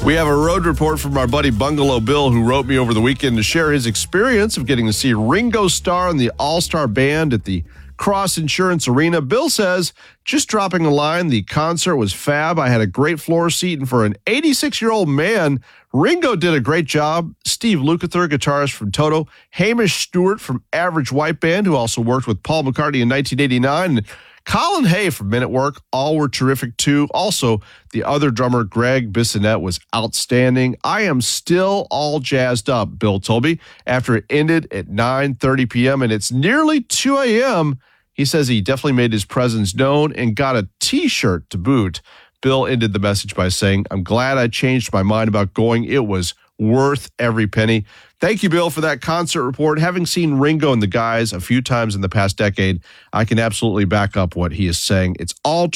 We have a road report from our buddy Bungalow Bill, who wrote me over the weekend to share his experience of getting to see Ringo Starr and the All-Star Band at the Cross Insurance Arena. Bill says, just dropping a line, the concert was fab. I had a great floor seat, and for an 86-year-old man, Ringo did a great job. Steve Lukather, guitarist from Toto, Hamish Stewart from Average White Band, who also worked with Paul McCartney in 1989, and Colin Hay from Men at Work, all were terrific too. Also, the other drummer, Greg Bissonette, was outstanding. I am still all jazzed up, Bill told me, after it ended at 9:30 p.m. and it's nearly 2 a.m. He says he definitely made his presence known and got a T-shirt to boot. Bill ended the message by saying, I'm glad I changed my mind about going. It was worth every penny. Thank you, Bill, for that concert report. Having seen Ringo and the guys a few times in the past decade, I can absolutely back up what he is saying. It's all